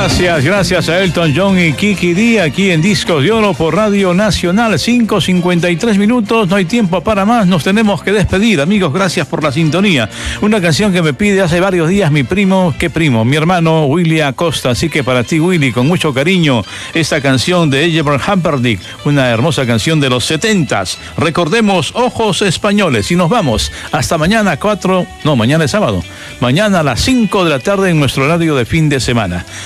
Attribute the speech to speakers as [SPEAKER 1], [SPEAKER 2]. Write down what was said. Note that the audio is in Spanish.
[SPEAKER 1] Gracias a Elton John y Kiki D aquí en Discos de Oro por Radio Nacional. 5:53 minutos, no hay tiempo para más, nos tenemos que despedir. Amigos, gracias por la sintonía. Una canción que me pide hace varios días mi primo, mi hermano Willy Acosta. Así que para ti, Willy, con mucho cariño, esta canción de Egbert Humperdinck, una hermosa canción de los 70s. Recordemos Ojos Españoles y nos vamos hasta mañana mañana es sábado. Mañana a las 5 de la tarde en nuestro horario de fin de semana.